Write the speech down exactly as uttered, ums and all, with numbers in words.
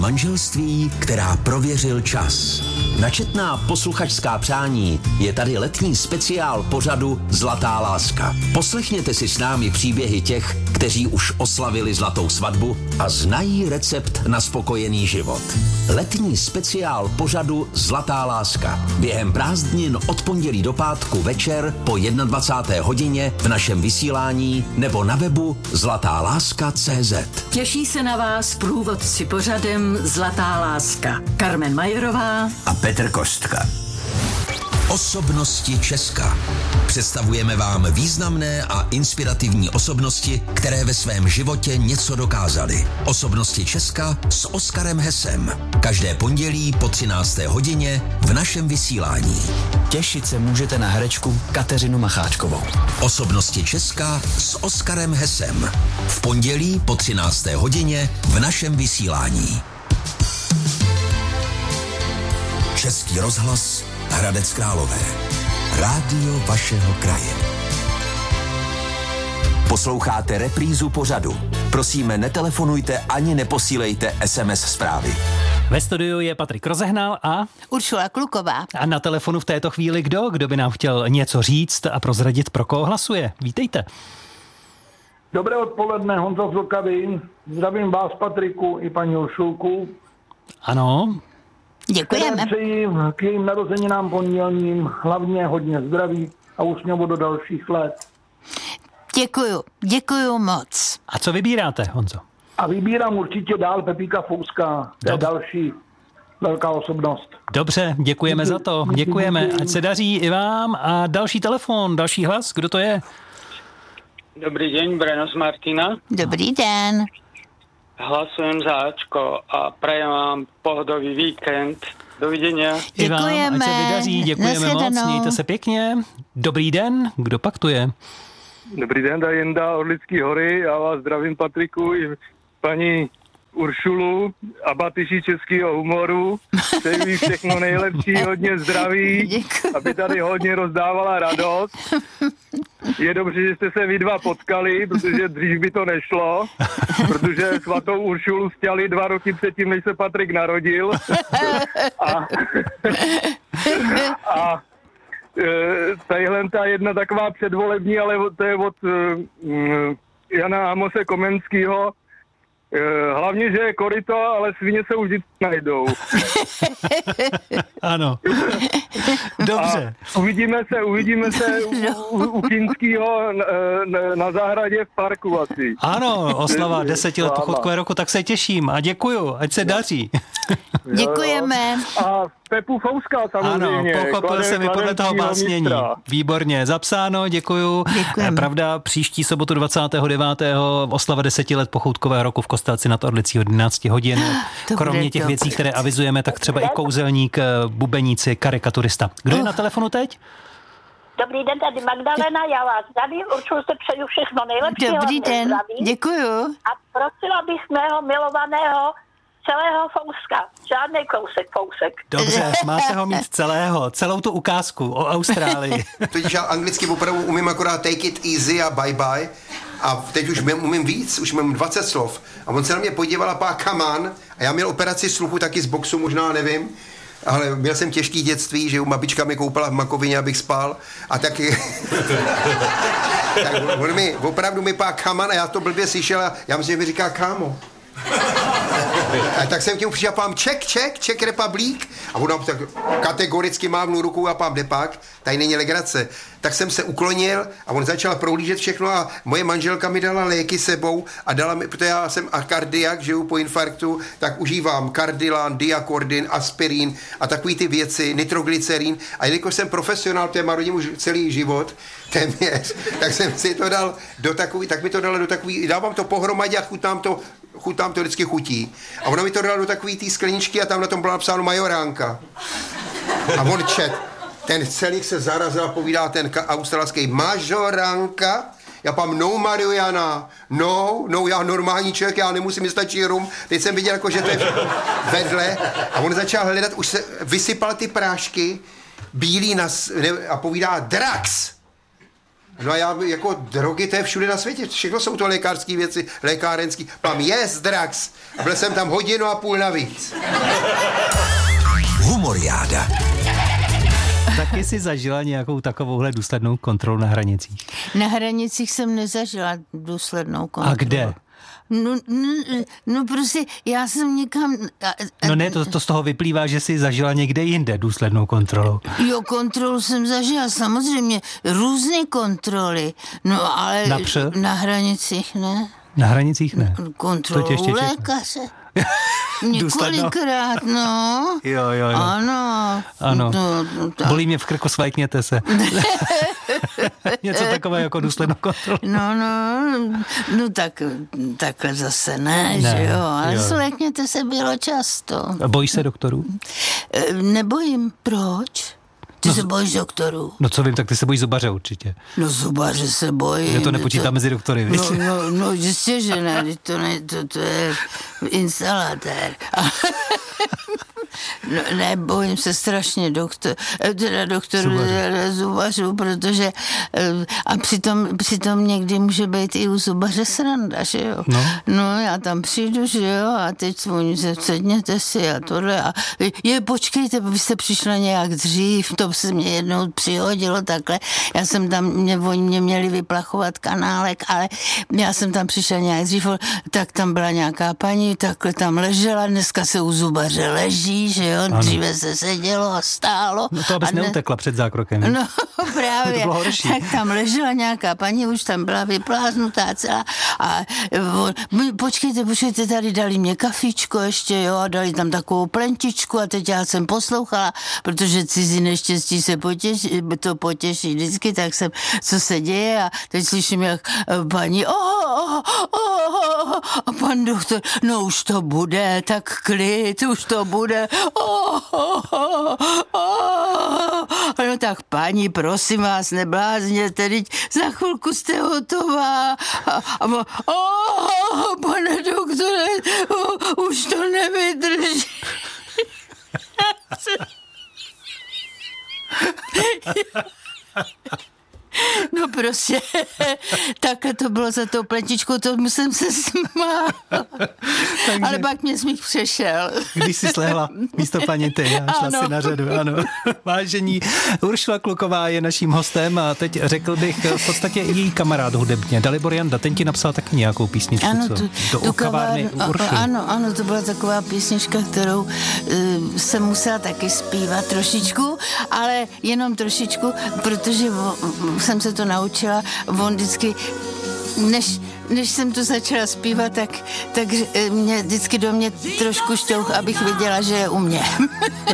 Manželství, která prověřil čas. Na četná posluchačská přání je tady letní speciál pořadu Zlatá láska. Poslechněte si s námi příběhy těch, kteří už oslavili zlatou svatbu a znají recept na spokojený život. Letní speciál pořadu Zlatá láska. Během prázdnin od pondělí do pátku večer po dvacáté jedné hodině v našem vysílání nebo na webu zlatá láska tečka cé zet. Těší se na vás průvodci pořadem Zlatá láska. Carmen Majerová a Petr Kostka. Osobnosti Česka. Představujeme vám významné a inspirativní osobnosti, které ve svém životě něco dokázaly. Osobnosti Česka s Oskarem Hesem. Každé pondělí po třinácté hodině v našem vysílání. Těšit se můžete na herečku Kateřinu Macháčkovou. Osobnosti Česka s Oskarem Hesem. V pondělí po třinácté hodině v našem vysílání. Český rozhlas Hradec Králové. Rádio vašeho kraje. Posloucháte reprízu pořadu. Prosíme, netelefonujte ani neposílejte es em es zprávy. Ve studiu je Patrik Rozehnal a Uršula Kluková. A na telefonu v této chvíli kdo? Kdo by nám chtěl něco říct a prozradit, pro koho hlasuje? Vítejte. Dobré odpoledne, Honza z Vlkavy. Zdravím vás, Patriku, i paní Uršulku. Ano. Děkujeme. Přeji k jejím narozeninám pondělním hlavně hodně zdraví a úsměvu do dalších let. Děkuju, děkuju moc. A co vybíráte, Honzo? A vybírám určitě dál Pepíka Fouska, to je další velká osobnost. Dobře, děkujeme díky, za to, díky, děkujeme. Díky. Ať se daří i vám. A další telefon, další hlas, kdo to je? Dobrý den, Breno z Martina. Dobrý den. Hlasujem za Ačko a prajem vám pohodový víkend. Dovidenia. Děkujeme. Ať se vydaří, děkujeme moc, mějte se pěkně. Dobrý den, kdo pak tu je? Dobrý den, tady Jenda Orlický hory, já vás zdravím, Patriku, i paní Uršulu a Batyši českého humoru. Přeji jí všechno nejlepší, hodně zdraví, děkuji. Aby tady hodně rozdávala radost. Je dobře, že jste se vy dva potkali, protože dřív by to nešlo, protože svatou Uršulu stěli dva roky předtím, než se Patrik narodil. A, a tadyhle ta jedna taková předvolební, ale to je od uh, Jana Amose Komenského. Hlavně, že je koryto, ale svině se už vždycky najdou. Ano. Dobře. A uvidíme se, uvidíme se u, u, u Kinskýho na, na, na zahradě v parku asi. Ano, oslava deseti let pochodkové roku, tak se těším a děkuju, ať se daří. Děkujeme. A Pepu Fouska samozřejmě. Ano, pochopil jsem i podle toho básnění. Výborně, zapsáno, děkuju. Děkujeme. Pravda, příští sobotu dvacátého devátého oslava deseti let pochoutkového roku v Kostelci nad Orlicí od jedenáct hodin. To Kromě těch to. věcí, které avizujeme, tak třeba i kouzelník, bubeníci, karikaturista. Kdo je na telefonu teď? Dobrý den, tady Magdalena, já vás zdravím, určitě se přeju všechno nejlepšího. Dobrý den, zdraví. děkuju. A prosila bych mého milovaného celého Fouska, žádnej kousek Fousek. Dobře, máte ho mít celého, celou tu ukázku o Austrálii. Totiž já anglicky opravdu umím akorát take it easy a bye bye. A teď už umím víc, už mám dvacet slov. A on se na mě podíval a pá, come on. A já měl operaci sluchu taky z boxu, možná nevím. Ale měl jsem těžký dětství, že u babička mi koupila v makovině, abych spal. A tak... tak on mi, opravdu mi pá, come on, a já to blbě slyšel a já myslím, že mi říká kámo. A tak jsem k němu přišel a pám Czech, Czech, Czech Republic. A on nám tak kategoricky mávnul rukou a pám depak, tady není legrace. Tak jsem se uklonil a on začal prohlížet všechno a moje manželka mi dala léky sebou a dala mi, protože já jsem kardiak, žiju po infarktu, tak užívám kardilan, diakordin, aspirin a takový ty věci, nitroglycerin. A jelikož jsem profesionál, to je marodím už celý život, téměř, tak jsem si to dal do takový, tak mi to dala do takový, dávám to pohromadě a chutnám to, chutám to vždycky chutí. A ona mi to dala do takový té skleničky a tam na tom bylo napsáno majoránka. A on čet, ten celý se zarazil a povídá ten australský majoránka. Já pám, no Mariana, no, no, já normální člověk, já nemusím, mi stačí rum. Teď jsem viděl, jako, že to je vedle. A on začal hledat, už se vysypal ty prášky, bílý nas, ne, a povídá, drax. No a já jako drogy, to je všude na světě, všechno jsou to lékařské věci, lékárenský. Mám yes, drugs. A byl jsem tam hodinu a půl navíc. Humoriáda. Taky jsi zažila nějakou takovouhle důslednou kontrolu na hranicích? Na hranicích jsem nezažila důslednou kontrolu. A kde? No, no, no prostě já jsem někam... A, a, No ne, to, to z toho vyplývá, že jsi zažila někde jinde důslednou kontrolu. Jo, kontrolu jsem zažila, samozřejmě, různé kontroly, no ale Napřed? Na hranicích ne. Na hranicích ne. Kontrolu To tě ještě čeká. lékaře. Několikrát, no. Jo, jo, jo. Ano. Ano. No, no, tak. Bolí mě v krku, svajkněte se. Něco takové jako důslednou kontrolu. No, no, no tak, takhle zase ne, Ne, že jo, ale jo. svlékněte se bylo často. A bojíš se doktorů? E, Nebojím, proč? Ty No, se bojíš doktorů? No co vím, tak ty se bojíš zubaře určitě. No zubaře se bojím. Já to nepočítám mezi doktory, víš? No, no, no jistě, že ne, to, ne, to, to je instalatér. No, ne, bojím se strašně doktor, teda doktorů zubařů, protože a přitom, přitom někdy může být i u zubaře sranda, že jo? No. No, já tam přijdu, že jo, a teď sedněte si a tohle a je, počkejte, vy jste přišla nějak dřív, to se mě jednou přihodilo takhle, já jsem tam, mě, oni mě měli vyplachovat kanálek, ale já jsem tam přišla nějak dřív, tak tam byla nějaká paní, takhle tam ležela, dneska se u zubaře leží, že jo, dříve se sedělo a stálo. No to, abys a ne... neutekla před zákrokem. No právě, to bylo horší. tak tam ležela nějaká paní, už tam byla vypláznutá celá a on, počkejte, počkejte, tady dali mě kafičko ještě, jo, a dali tam takovou plentičku a teď já jsem poslouchala, protože cizí neštěstí se potěší, to potěší vždycky, tak jsem, co se děje a teď slyším, jak paní, oh, oh, oh, a pan doktor, no už to bude, tak klid, už to bude, oh, oh, oh, oh. No tak paní, prosím vás, neblázněte, teď za chvilku jste hotová. A, a, oh, pane doktore, oh, už to nevydrží. No prostě, takhle to bylo za tou pletičkou, to musím se smát. Takže... Ale pak mě smích přešel. Když jsi slehla místo paní ty a šla Ano. si na řadu, ano. Vážení, Uršula Kluková je naším hostem a teď řekl bych v podstatě její kamarád hudebně, Dalibor Janda, ten ti napsal taky nějakou písničku, Ano, co? tu, Do tu kavárny kavárnu, Uršuly. ano, ano, to byla taková písnička, kterou uh, jsem musela taky zpívat trošičku, ale jenom trošičku, protože vo, jsem se to naučila, on vždycky, než, než jsem to začala zpívat, tak, tak mě vždycky do mě trošku šťouch, abych věděla, že je u mě.